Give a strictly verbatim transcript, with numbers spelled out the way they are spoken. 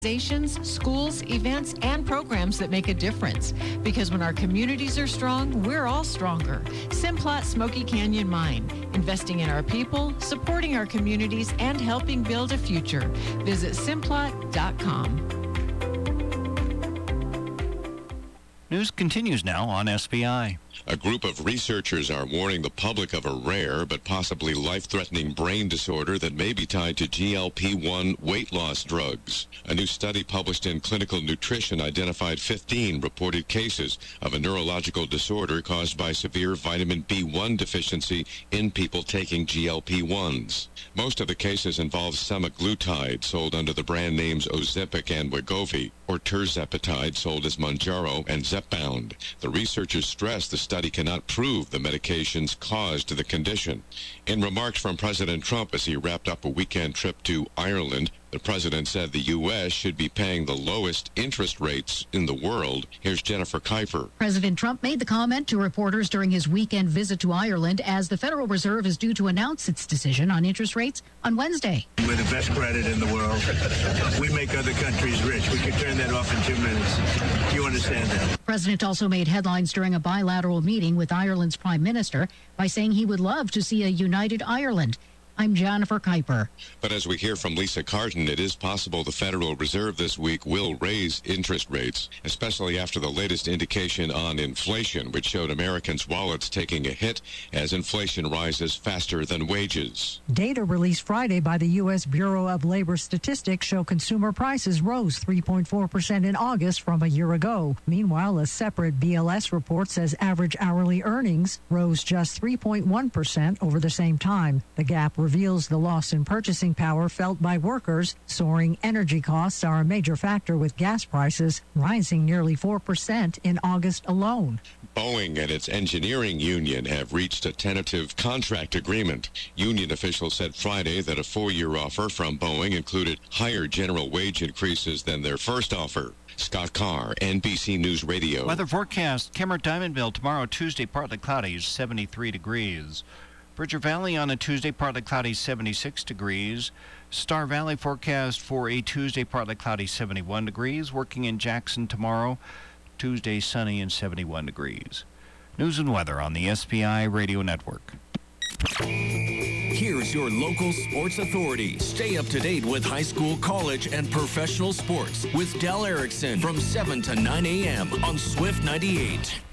Organizations, schools, events, and programs that make a difference. Because when our communities are strong, we're all stronger. Simplot Smoky Canyon Mine, investing in our people, supporting our communities, and helping build a future. Visit simplot dot com. News continues now on S B I. A group of researchers are warning the public of a rare but possibly life-threatening brain disorder that may be tied to G L P one weight loss drugs. A new study published in Clinical Nutrition identified fifteen reported cases of a neurological disorder caused by severe vitamin B one deficiency in people taking G L P ones. Most of the cases involve semaglutide, sold under the brand names Ozempic and Wegovy, or tirzepatide, sold as Mounjaro and Zepbound. The researchers stress the study cannot prove the medications caused the condition. In remarks from President Trump as he wrapped up a weekend trip to Ireland, the president said the U S should be paying the lowest interest rates in the world. Here's Jennifer Keifer. President Trump made the comment to reporters during his weekend visit to Ireland as the Federal Reserve is due to announce its decision on interest rates on Wednesday. We're the best credit in the world. We make other countries rich. We could turn that off in two minutes. Do you understand that? The president also made headlines during a bilateral meeting with Ireland's prime minister by saying he would love to see a united Ireland. I'm Jennifer Keiper. But as we hear from Lisa Carton, it is possible the Federal Reserve this week will raise interest rates, especially after the latest indication on inflation, which showed Americans' wallets taking a hit as inflation rises faster than wages. Data released Friday by the U S Bureau of Labor Statistics show consumer prices rose three point four percent in August from a year ago. Meanwhile, a separate B L S report says average hourly earnings rose just three point one percent over the same time. The gap reveals the loss in purchasing power felt by workers. Soaring energy costs are a major factor, with gas prices rising nearly four percent in August alone. Boeing and its engineering union have reached a tentative contract agreement. Union officials said Friday that a four-year offer from Boeing included higher general wage increases than their first offer. Scott Carr, N B C News Radio. Weather forecast: Kemmerer Diamondville tomorrow, Tuesday, partly cloudy, seventy-three degrees. Bridger Valley on a Tuesday, partly cloudy, seventy-six degrees. Star Valley forecast for a Tuesday, partly cloudy, seventy-one degrees. Working in Jackson tomorrow, Tuesday, sunny and seventy-one degrees. News and weather on the S B I Radio Network. Here's your local sports authority. Stay up to date with high school, college, and professional sports with Del Erickson from seven to nine a.m. on Swift ninety-eight.